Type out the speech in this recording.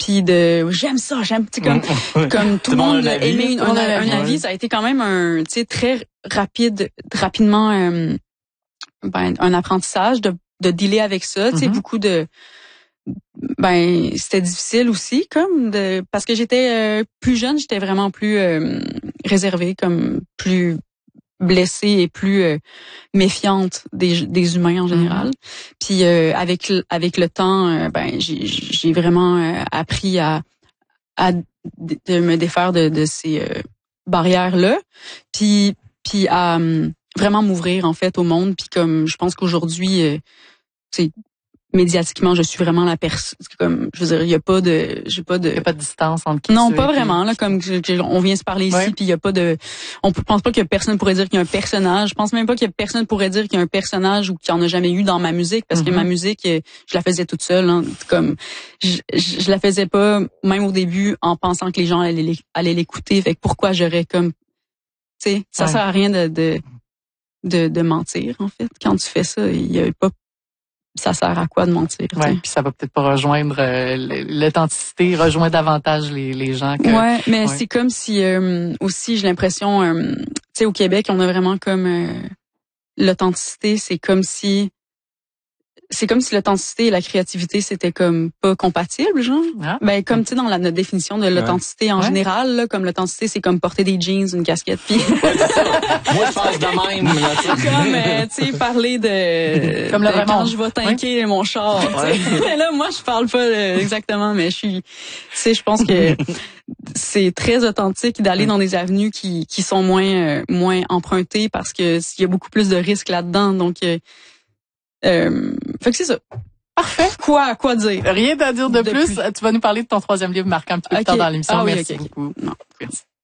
puis j'aime ça, tu sais, comme tout le monde a aimé un avis, ça a été quand même tu sais, très rapidement un apprentissage de dealer avec ça, tu sais, beaucoup de c'était difficile aussi parce que j'étais plus jeune, j'étais vraiment plus réservée, comme plus blessée et plus méfiante des humains en général. Puis avec le temps, j'ai vraiment appris à de me défaire de ces barrières-là, puis à vraiment m'ouvrir en fait au monde. Puis comme je pense qu'aujourd'hui, c'est médiatiquement, je suis vraiment la personne. Comme je veux dire, il y a pas de distance entre qui non, pas vraiment là. Comme on vient se parler ici, puis il y a pas de. On pense pas que personne pourrait dire qu'il y a un personnage. Je pense même pas que personne pourrait dire qu'il y a un personnage ou qu'il y en a jamais eu dans ma musique, parce que ma musique, je la faisais toute seule. Hein, comme je la faisais pas même au début en pensant que les gens allaient l'écouter. Fait que pourquoi j'aurais comme, tu sais, ça sert à rien de mentir en fait. Quand tu fais ça, il y a pas. Ça sert à quoi de mentir? Ouais, puis ça va peut-être pas rejoindre l'authenticité, rejoindre davantage les gens. Mais c'est comme si aussi j'ai l'impression, tu sais, au Québec, on a vraiment comme l'authenticité, c'est comme si l'authenticité et la créativité c'était comme pas compatible, genre. Comme tu sais dans notre définition de l'authenticité en général, là, comme l'authenticité c'est comme porter des jeans, une casquette, puis moi je pense de même. Comme tu sais parler de comme quand je vais tanker mon char. Mais là moi je parle pas exactement, mais je pense que c'est très authentique d'aller dans des avenues qui sont moins empruntées parce que il y a beaucoup plus de risques là-dedans, donc fait que c'est ça. Parfait. Quoi dire? Rien à dire de plus. Tu vas nous parler de ton troisième livre marquant un petit peu plus tard dans l'émission. Ah, oui, merci beaucoup. Non, merci.